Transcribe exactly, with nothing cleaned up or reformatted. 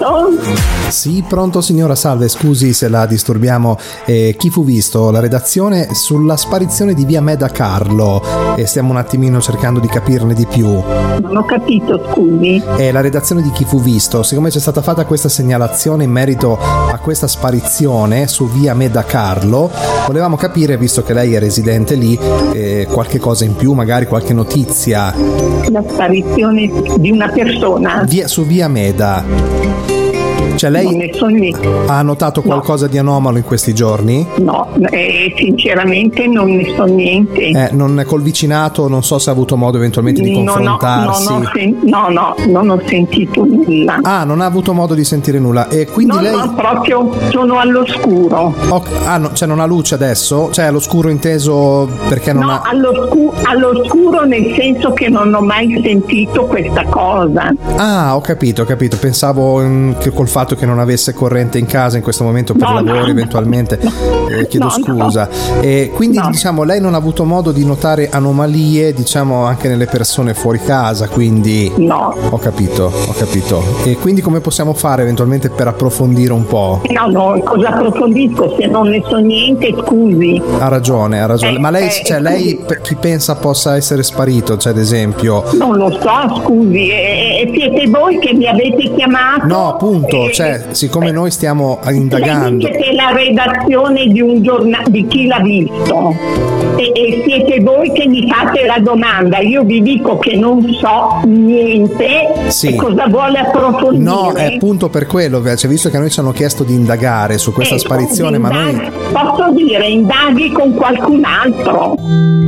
Pronto? Sì, pronto signora, salve, scusi se la disturbiamo. Eh, chi fu visto? La redazione sulla sparizione di via Meda Carlo e stiamo un attimino cercando di capirne di più. Non ho capito, scusi. È la redazione di Chi fu visto. Siccome c'è stata fatta questa segnalazione in merito a questa sparizione su via Meda Carlo, volevamo capire, visto che lei è residente lì, eh, qualche cosa in più, magari qualche notizia. La sparizione di una persona? Via, su via Meda. Cioè lei Non ne so niente. ha notato qualcosa no. di anomalo in questi giorni? No, eh, sinceramente non ne so niente. Eh, non col vicinato, non so se ha avuto modo eventualmente di confrontarsi. No, no, sen- no, no, non ho sentito nulla. Ah, non ha avuto modo di sentire nulla. E quindi no, lei... no, proprio sono all'oscuro. Oh, ah, no, cioè non ha luce adesso? Cioè all'oscuro inteso perché non no, ha... all'oscuro, all'oscuro nel senso che non ho mai sentito questa cosa. Ah, ho capito, ho capito. Pensavo um, che col fatto che non avesse corrente in casa in questo momento per no, lavoro no, eventualmente no, eh, chiedo no, scusa no. E quindi no. diciamo lei non ha avuto modo di notare anomalie diciamo anche nelle persone fuori casa, quindi no, ho capito, ho capito. E quindi come possiamo fare eventualmente per approfondire un po'? No, no, cosa approfondisco se non ne so niente, scusi. Ha ragione, ha ragione. Eh, Ma lei, eh, cioè lei per chi pensa possa essere sparito, cioè ad esempio? Non lo so, scusi, e, e siete voi che mi avete chiamato? No, appunto, e, cioè siccome noi stiamo indagando. Siete la redazione di un giornale, di Chi l'ha visto, e, e siete voi che mi fate la domanda. Io vi dico che non so niente. Sì. E cosa vuole approfondire? No, è appunto per quello, cioè, visto che noi ci hanno chiesto di indagare su questa ecco, sparizione, ma noi... Posso dire, indaghi con qualcun altro.